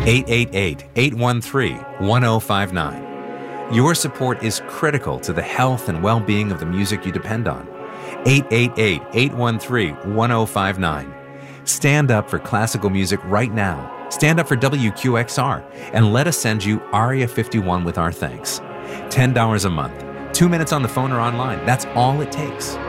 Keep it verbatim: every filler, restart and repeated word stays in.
eight eight eight, eight one three, one zero five nine. Your support is critical to the health and well-being of the music you depend on. eight eight eight, eight one three, one zero five nine. Stand up for classical music right now. Stand up for W Q X R and let us send you Aria fifty-one with our thanks. ten dollars a month. Two minutes on the phone or online. That's all it takes.